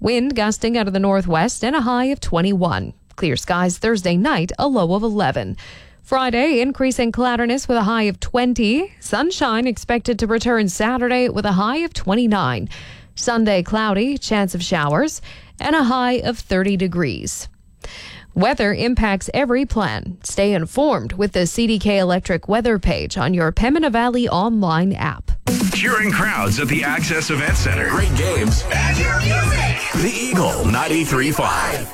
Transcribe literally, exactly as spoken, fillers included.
Wind gusting out of the northwest and a high of twenty-one. Clear skies Thursday night, a low of eleven. Friday, increasing cloudiness with a high of twenty. Sunshine expected to return Saturday with a high of twenty-nine. Sunday, cloudy, chance of showers, and a high of thirty degrees. Weather impacts every plan. Stay informed with the C D K Electric weather page on your Pembina Valley online app. Cheering crowds at the Access Event Center. Great games. And your music. The Eagle ninety-three point five.